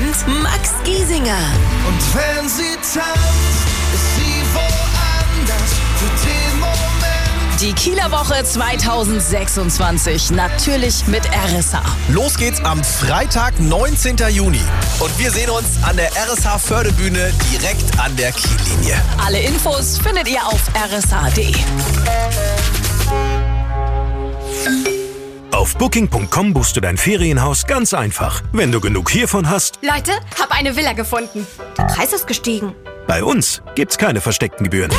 und Max Giesinger. Und wenn sie tanzt, ist sie woanders für den Moment. Die Kieler Woche 2026, natürlich mit RSH. Los geht's am Freitag, 19. Juni. Und wir sehen uns an der RSH Förde-Bühne direkt an der Kiellinie. Alle Infos findet ihr auf rsh.de. Auf Booking.com buchst du dein Ferienhaus ganz einfach. Wenn du genug hiervon hast. Leute, hab eine Villa gefunden. Der Preis ist gestiegen. Bei uns gibt's keine versteckten Gebühren.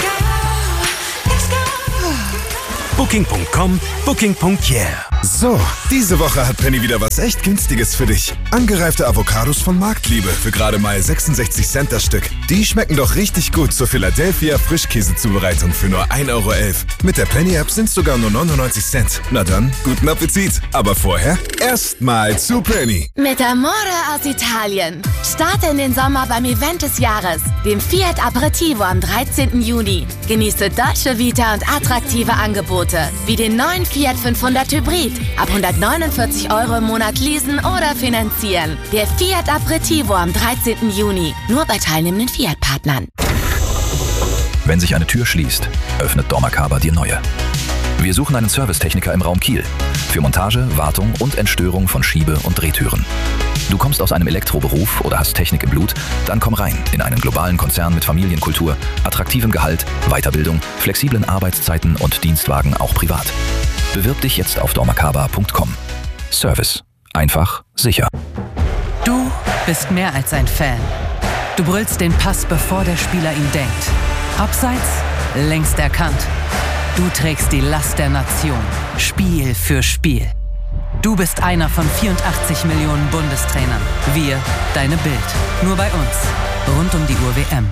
Booking.com, Booking.yeah. So, diese Woche hat Penny wieder was echt Günstiges für dich. Angereifte Avocados von Marktliebe für gerade mal 66 Cent das Stück. Die schmecken doch richtig gut zur Philadelphia Frischkäsezubereitung für nur 1,11 Euro. Mit der Penny-App sind es sogar nur 99 Cent. Na dann, guten Appetit. Aber vorher erstmal zu Penny. Mit Amore aus Italien. Starte in den Sommer beim Event des Jahres, dem Fiat Aperitivo am 13. Juni. Genieße Dolce Vita und attraktive Angebote, wie den neuen Fiat 500 Hybrid. Ab 149 Euro im Monat leasen oder finanzieren. Der Fiat Aperitivo am 13. Juni. Nur bei teilnehmenden Fiat-Partnern. Wenn sich eine Tür schließt, öffnet dormakaba die neue. Wir suchen einen Servicetechniker im Raum Kiel. Für Montage, Wartung und Entstörung von Schiebe- und Drehtüren. Du kommst aus einem Elektroberuf oder hast Technik im Blut? Dann komm rein in einen globalen Konzern mit Familienkultur, attraktivem Gehalt, Weiterbildung, flexiblen Arbeitszeiten und Dienstwagen auch privat. Bewirb dich jetzt auf dormakaba.com. Service. Einfach, sicher. Du bist mehr als ein Fan. Du brüllst den Pass, bevor der Spieler ihn denkt. Abseits, längst erkannt. Du trägst die Last der Nation. Spiel für Spiel. Du bist einer von 84 Millionen Bundestrainern. Wir, deine Bild. Nur bei uns. Rund um die Uhr WM.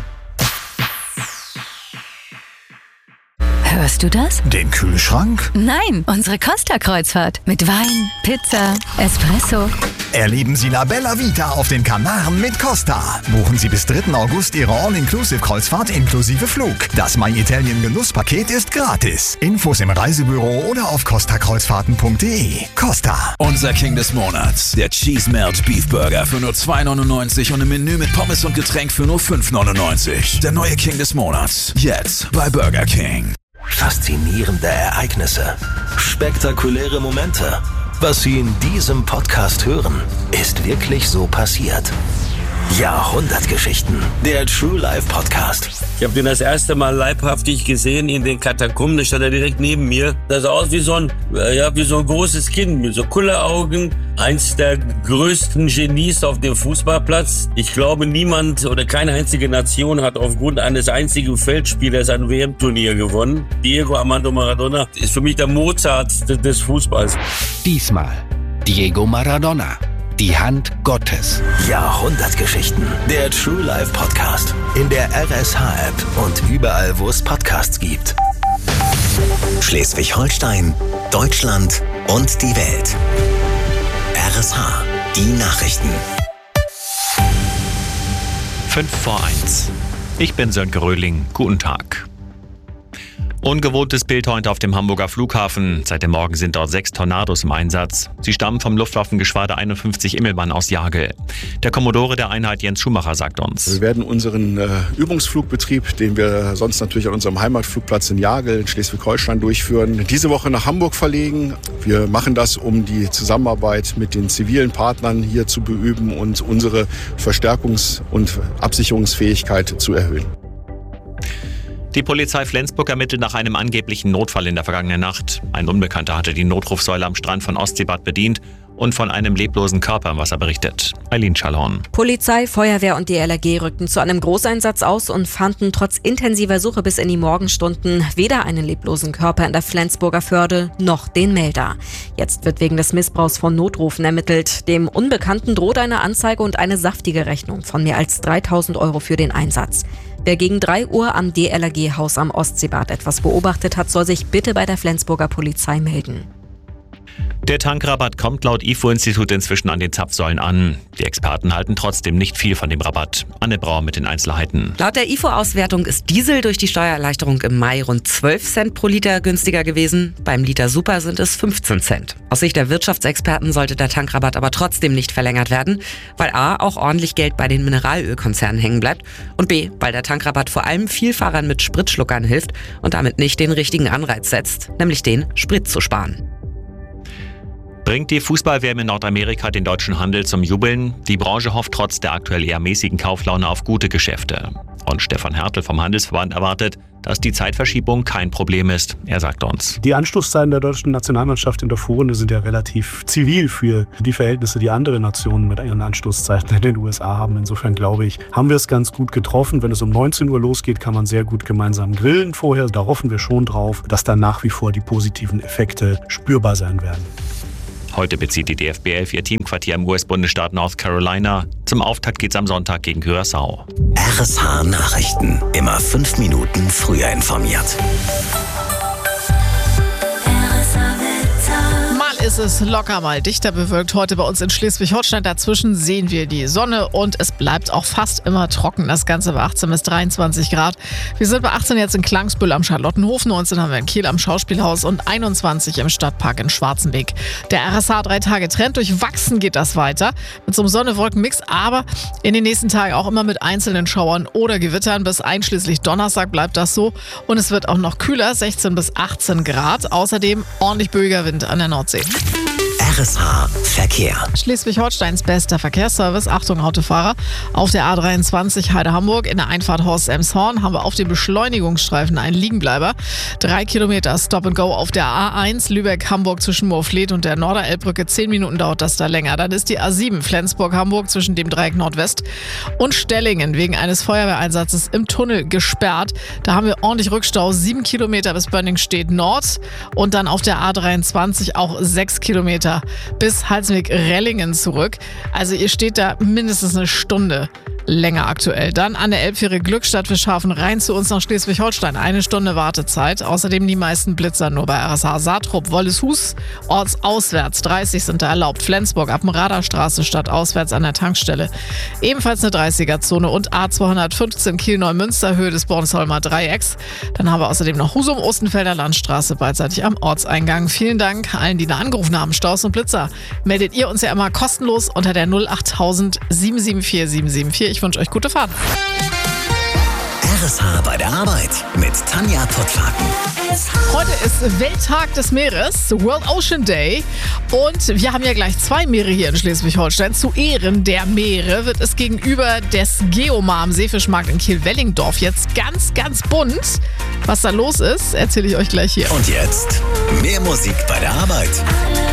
Hörst du das? Den Kühlschrank? Nein, unsere Costa-Kreuzfahrt. Mit Wein, Pizza, Espresso. Erleben Sie La Bella Vita auf den Kanaren mit Costa. Buchen Sie bis 3. August Ihre All-Inclusive-Kreuzfahrt inklusive Flug. Das My Italien Genusspaket ist gratis. Infos im Reisebüro oder auf costakreuzfahrten.de. Costa. Unser King des Monats. Der Cheese Melt Beef Burger für nur 2,99 und im Menü mit Pommes und Getränk für nur 5,99. Der neue King des Monats. Jetzt bei Burger King. Faszinierende Ereignisse. Spektakuläre Momente. Was Sie in diesem Podcast hören, ist wirklich so passiert. Jahrhundertgeschichten. Der True Life Podcast. Ich habe den das erste Mal leibhaftig gesehen in den Katakomben. Da stand er direkt neben mir. Das sah aus wie so ein großes Kind mit so Kulleraugen. Eins der größten Genies auf dem Fußballplatz. Ich glaube, niemand oder keine einzige Nation hat aufgrund eines einzigen Feldspielers ein WM-Turnier gewonnen. Diego Armando Maradona ist für mich der Mozart des Fußballs. Diesmal Diego Maradona. Die Hand Gottes. Jahrhundertgeschichten. Der True Life Podcast. In der RSH-App und überall, wo es Podcasts gibt. Schleswig-Holstein, Deutschland und die Welt. RSH. Die Nachrichten. 5:01. Ich bin Sönke Röhling. Guten Tag. Ungewohntes Bild heute auf dem Hamburger Flughafen. Seit dem Morgen sind dort 6 Tornados im Einsatz. Sie stammen vom Luftwaffengeschwader 51 Immelmann aus Jagel. Der Kommodore der Einheit Jens Schumacher sagt uns: Wir werden unseren Übungsflugbetrieb, den wir sonst natürlich an unserem Heimatflugplatz in Jagel in Schleswig-Holstein durchführen, diese Woche nach Hamburg verlegen. Wir machen das, um die Zusammenarbeit mit den zivilen Partnern hier zu beüben und unsere Verstärkungs- und Absicherungsfähigkeit zu erhöhen. Die Polizei Flensburg ermittelt nach einem angeblichen Notfall in der vergangenen Nacht. Ein Unbekannter hatte die Notrufsäule am Strand von Ostseebad bedient und von einem leblosen Körper im Wasser berichtet. Eileen Schallhorn. Polizei, Feuerwehr und DLRG rückten zu einem Großeinsatz aus und fanden trotz intensiver Suche bis in die Morgenstunden weder einen leblosen Körper in der Flensburger Förde noch den Melder. Jetzt wird wegen des Missbrauchs von Notrufen ermittelt. Dem Unbekannten droht eine Anzeige und eine saftige Rechnung von mehr als 3.000 Euro für den Einsatz. Wer gegen 3 Uhr am DLRG-Haus am Ostseebad etwas beobachtet hat, soll sich bitte bei der Flensburger Polizei melden. Der Tankrabatt kommt laut IFO-Institut inzwischen an den Zapfsäulen an. Die Experten halten trotzdem nicht viel von dem Rabatt. Anne Brauer mit den Einzelheiten. Laut der IFO-Auswertung ist Diesel durch die Steuererleichterung im Mai rund 12 Cent pro Liter günstiger gewesen. Beim Liter Super sind es 15 Cent. Aus Sicht der Wirtschaftsexperten sollte der Tankrabatt aber trotzdem nicht verlängert werden, weil a. auch ordentlich Geld bei den Mineralölkonzernen hängen bleibt und b. weil der Tankrabatt vor allem Vielfahrern mit Spritschluckern hilft und damit nicht den richtigen Anreiz setzt, nämlich den, Sprit zu sparen. Bringt die Fußball-WM in Nordamerika den deutschen Handel zum Jubeln? Die Branche hofft trotz der aktuell eher mäßigen Kauflaune auf gute Geschäfte. Und Stefan Hertel vom Handelsverband erwartet, dass die Zeitverschiebung kein Problem ist. Er sagt uns: Die Anstoßzeiten der deutschen Nationalmannschaft in der Vorrunde sind ja relativ zivil für die Verhältnisse, die andere Nationen mit ihren Anstoßzeiten in den USA haben. Insofern glaube ich, haben wir es ganz gut getroffen. Wenn es um 19 Uhr losgeht, kann man sehr gut gemeinsam grillen vorher. Da hoffen wir schon drauf, dass dann nach wie vor die positiven Effekte spürbar sein werden. Heute bezieht die DFB 11 ihr Teamquartier im US-Bundesstaat North Carolina. Zum Auftakt geht's am Sonntag gegen Curaçao. RSH Nachrichten. Immer 5 Minuten früher informiert. Ist es locker mal dichter bewölkt heute bei uns in Schleswig-Holstein. Dazwischen sehen wir die Sonne und es bleibt auch fast immer trocken. Das Ganze bei 18 bis 23 Grad. Wir sind bei 18 jetzt in Klangsbüll am Charlottenhof, 19 haben wir in Kiel am Schauspielhaus und 21 im Stadtpark in Schwarzenbeek. Der RSH 3-Tage-Trend, durchwachsen geht das weiter. Mit so einem Sonne-Wolken-Mix, aber in den nächsten Tagen auch immer mit einzelnen Schauern oder Gewittern. Bis einschließlich Donnerstag bleibt das so und es wird auch noch kühler, 16 bis 18 Grad. Außerdem ordentlich böiger Wind an der Nordsee. RSH Verkehr. Schleswig-Holsteins bester Verkehrsservice. Achtung Autofahrer. Auf der A23 Heide-Hamburg in der Einfahrt Horst-Elmshorn haben wir auf dem Beschleunigungsstreifen einen Liegenbleiber. 3 Kilometer Stop and Go auf der A1 Lübeck-Hamburg zwischen Moorfleet und der Norderelbbrücke. 10 Minuten dauert das da länger. Dann ist die A7 Flensburg-Hamburg zwischen dem Dreieck Nordwest und Stellingen wegen eines Feuerwehreinsatzes im Tunnel gesperrt. Da haben wir ordentlich Rückstau. 7 Kilometer bis Bönningstedt Nord und dann auf der A23 auch 6 Kilometer bis Halsweg-Rellingen zurück. Also ihr steht da mindestens eine Stunde länger aktuell. Dann an der Elbfähre Glückstadt Fischhafen rein zu uns nach Schleswig-Holstein. 1 Stunde Wartezeit. Außerdem die meisten Blitzer nur bei RSH. Saatrup, Wolleshus, ortsauswärts 30 sind da erlaubt. Flensburg ab dem Radarstraße statt auswärts an der Tankstelle. Ebenfalls eine 30er-Zone und A215 Kiel-Neumünster, Höhe des Bornholmer Dreiecks. Dann haben wir außerdem noch Husum, Ostenfelder Landstraße beidseitig am Ortseingang. Vielen Dank allen, die da angerufen haben. Staus und Blitzer meldet ihr uns ja immer kostenlos unter der 08000 774 774. Ich wünsche euch gute Fahrt. RSH bei der Arbeit mit Tanja Pottlaken. Heute ist Welttag des Meeres, World Ocean Day. Und wir haben ja gleich 2 Meere hier in Schleswig-Holstein. Zu Ehren der Meere wird es gegenüber des Geomar am Seefischmarkt in Kiel-Wellingdorf jetzt ganz, ganz bunt. Was da los ist, erzähle ich euch gleich hier. Und jetzt mehr Musik bei der Arbeit.